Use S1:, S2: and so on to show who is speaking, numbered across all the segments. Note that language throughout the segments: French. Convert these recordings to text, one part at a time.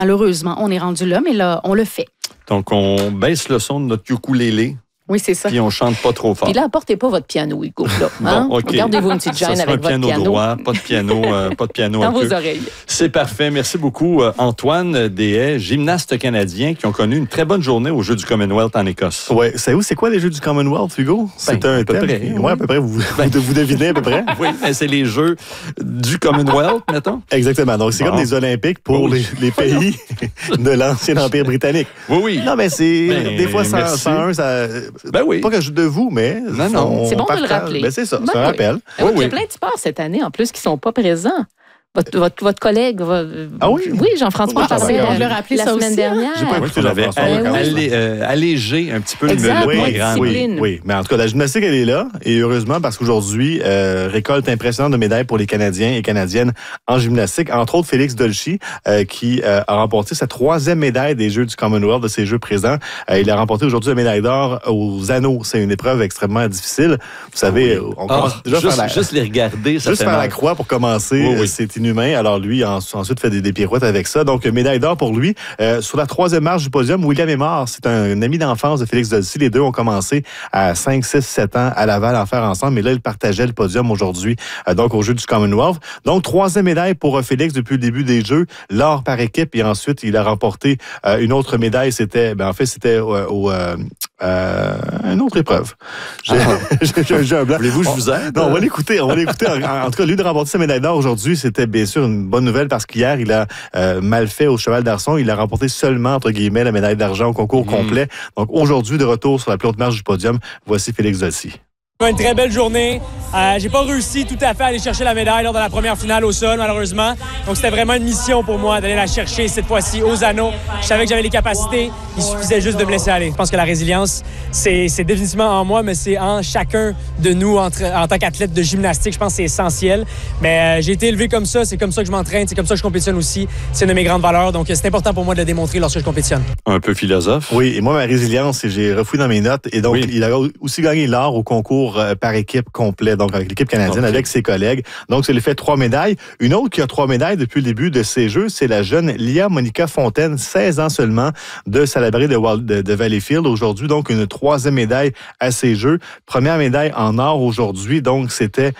S1: Malheureusement, on est rendu là, mais là, on le fait.
S2: Donc, on baisse le son de notre ukulélé.
S1: Oui, c'est ça.
S2: Puis on chante pas trop fort.
S1: Puis là, apportez pas votre piano, Hugo. Là, hein?
S2: Bon, OK.
S1: Gardez-vous une petite gêne avec votre piano.
S2: Piano droit, pas de piano
S1: dans
S2: à
S1: vos
S2: queue.
S1: oreilles.
S2: C'est parfait. Merci beaucoup, Antoine Deshaies, gymnaste canadien qui ont connu une très bonne journée aux Jeux du Commonwealth en Écosse.
S3: Oui, c'est quoi les Jeux du Commonwealth, Hugo? C'est un thème. Oui, à peu près. Vous devinez à peu près.
S2: Oui, mais c'est les Jeux du Commonwealth, mettons.
S3: Exactement. Donc, c'est comme des Olympiques pour les pays de l'ancien Empire britannique.
S2: Oui.
S3: Non, mais c'est des fois 101, ça...
S2: Ben oui.
S3: Pas que je de vous, mais...
S2: Non.
S1: C'est bon de le rappeler.
S3: Ben c'est ça, c'est un rappel.
S1: Il y a plein de sports cette année, en plus, qui ne sont pas présents. Votre collègue va...
S3: Ah oui?
S1: Oui, Jean-François parlait la semaine dernière.
S3: J'ai pas écouté Jean-François.
S2: Allégé un petit peu le programme.
S3: Oui, mais en tout cas, la gymnastique, elle est là. Et heureusement, parce qu'aujourd'hui, récolte impressionnante de médailles pour les Canadiens et Canadiennes en gymnastique. Entre autres, Félix Dolci, qui a remporté sa 3e médaille des Jeux du Commonwealth, de ces Jeux présents. Il a remporté aujourd'hui la médaille d'or aux anneaux. C'est une épreuve extrêmement difficile. Vous savez, on commence déjà
S2: juste les regarder, ça
S3: juste faire la croix pour commencer, c'est inhumain. Alors lui, ensuite, fait des pirouettes avec ça. Donc, médaille d'or pour lui. Sur la 3e marche du podium, William Aymar, c'est un ami d'enfance de Félix Dolci. Les deux ont commencé à 5, 6, 7 ans à Laval à en faire ensemble. Mais là, ils partageaient le podium aujourd'hui, donc au Jeux du Commonwealth. Donc, 3e médaille pour Félix depuis le début des Jeux. L'or par équipe. Et ensuite, il a remporté une autre médaille. C'était, une autre épreuve. J'ai un blanc.
S2: Voulez-vous que je vous aide?
S3: Non, on va l'écouter. En tout cas, lui de remporter sa médaille d'or aujourd'hui, c'était bien sûr une bonne nouvelle parce qu'hier, il a mal fait au cheval d'arçon. Il a remporté seulement, entre guillemets, la médaille d'argent au concours complet. Donc aujourd'hui, de retour sur la plus haute marche du podium, voici Félix Dolci.
S4: Une très belle journée. J'ai pas réussi tout à fait à aller chercher la médaille lors de la première finale au sol, malheureusement. Donc, c'était vraiment une mission pour moi d'aller la chercher cette fois-ci aux anneaux. Je savais que j'avais les capacités. Il suffisait juste de me laisser aller. Je pense que la résilience, c'est définitivement en moi, mais c'est en chacun de nous en tant qu'athlète de gymnastique. Je pense que c'est essentiel. Mais j'ai été élevé comme ça. C'est comme ça que je m'entraîne. C'est comme ça que je compétitionne aussi. C'est une de mes grandes valeurs. Donc, c'est important pour moi de le démontrer lorsque je compétitionne.
S2: Un peu philosophe.
S3: Oui, et moi, ma résilience, j'ai refouillé dans mes notes. Et donc, il a aussi gagné l'or au concours par équipe complet, donc avec l'équipe canadienne, avec ses collègues. Donc, ça lui fait 3 médailles. Une autre qui a 3 médailles depuis le début de ces Jeux, c'est la jeune Lia Monica Fontaine, 16 ans seulement, de Salaberry de Valleyfield aujourd'hui. Donc, une 3e médaille à ces Jeux. Première médaille en or aujourd'hui. Donc, c'était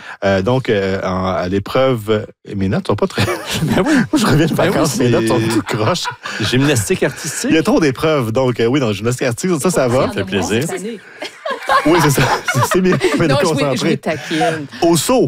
S3: à l'épreuve... Mes notes sont pas très... Moi, je reviens de vacances, mes notes sont tout croches.
S2: Gymnastique artistique?
S3: Il y a trop d'épreuves. Donc, oui, dans gymnastique artistique, ça va.
S2: Ça fait plaisir.
S3: Oui, c'est ça. C'est bien.
S1: Non, je vais taquine.
S3: Au saut.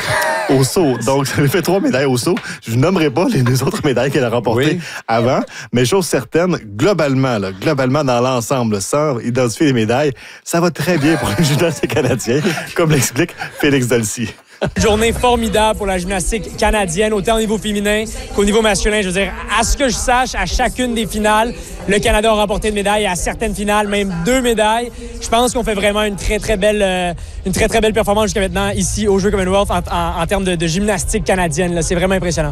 S3: Donc, ça lui fait 3 médailles au saut. Je ne nommerai pas les autres médailles qu'elle a remportées avant, mais chose certaine, globalement, dans l'ensemble, sans identifier les médailles, ça va très bien pour le gymnastique canadien, comme l'explique Félix Dolci.
S4: Journée formidable pour la gymnastique canadienne, autant au niveau féminin qu'au niveau masculin. Je veux dire, à ce que je sache, à chacune des finales, le Canada a remporté une médaille, et à certaines finales, même 2 médailles. Je pense qu'on fait vraiment une très, très belle performance jusqu'à maintenant ici au Jeux Commonwealth en termes de gymnastique canadienne. Là. C'est vraiment impressionnant.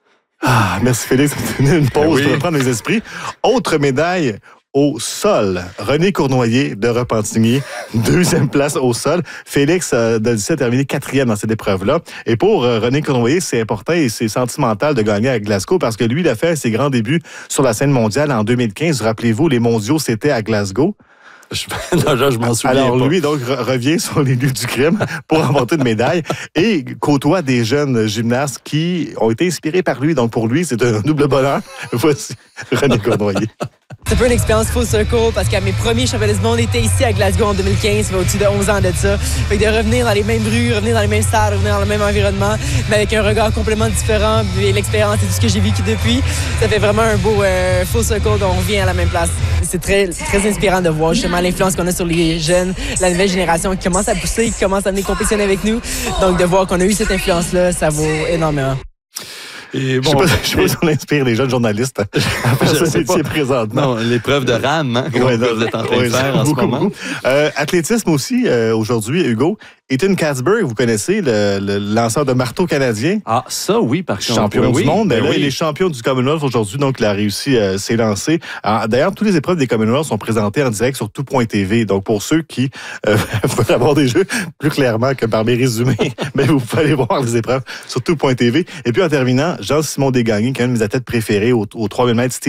S3: Merci Félix. Une pause pour reprendre les esprits. Autre médaille au sol. René Cournoyer de Repentigny, 2e place au sol. Félix Dolci a terminé 4e dans cette épreuve-là. Et pour René Cournoyer, c'est important et c'est sentimental de gagner à Glasgow parce que lui, il a fait ses grands débuts sur la scène mondiale en 2015. Rappelez-vous, les mondiaux, c'était à Glasgow.
S2: Je m'en souviens.
S3: Alors, lui, donc, revient sur les lieux du crime pour remporter une médaille et côtoie des jeunes gymnastes qui ont été inspirés par lui. Donc, pour lui, c'est un double bonheur. Voici René Cournoyer.
S5: C'est un peu une expérience full circle parce que mes premiers championnats du monde étaient ici à Glasgow en 2015, ça fait au-dessus de 11 ans de ça. Fait que de revenir dans les mêmes rues, revenir dans les mêmes stades, revenir dans le même environnement, mais avec un regard complètement différent, et l'expérience et tout ce que j'ai vécu depuis, ça fait vraiment un beau full circle dont on vient à la même place. C'est très, très inspirant de voir justement l'influence qu'on a sur les jeunes, la nouvelle génération qui commence à pousser, qui commence à venir compétitionner avec nous. Donc de voir qu'on a eu cette influence-là, ça vaut énormément.
S3: Et bon, je sais pas si on inspire les jeunes journalistes à faire ce métier présentement.
S2: Non, l'épreuve de rame que vous êtes en train de faire en ce moment.
S3: Athlétisme aussi, aujourd'hui, Hugo. Ethan Katzberg, vous connaissez, le lanceur de marteau canadien.
S2: Ah, ça, oui, par contre.
S3: Champion du monde. Là, il est champion du Commonwealth aujourd'hui, donc il a réussi ses lancers. D'ailleurs, toutes les épreuves des Commonwealth sont présentées en direct sur tout.tv. Donc, pour ceux qui veulent avoir des jeux plus clairement que par mes résumés, mais vous pouvez aller voir les épreuves sur tout.tv. Et puis, en terminant, Jean-Simon Desgagnés, qui est un de mes athlètes préférés au 3000 mètres,